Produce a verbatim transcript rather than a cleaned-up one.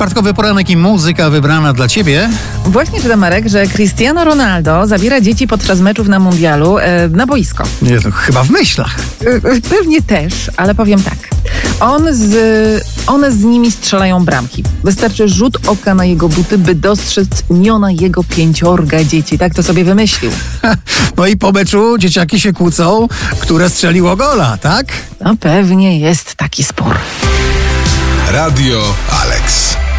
czwartkowy poranek i muzyka wybrana dla ciebie. Właśnie czytam, Marek, że Cristiano Ronaldo zabiera dzieci podczas meczów na mundialu e, na boisko. Nie, to chyba w myślach. E, pewnie też, ale powiem tak. On z, one z nimi strzelają bramki. Wystarczy rzut oka na jego buty, by dostrzec imiona jego pięciorga dzieci. Tak to sobie wymyślił. No i po meczu dzieciaki się kłócą, które strzeliło gola, tak? No pewnie jest taki spór. Radio Alex.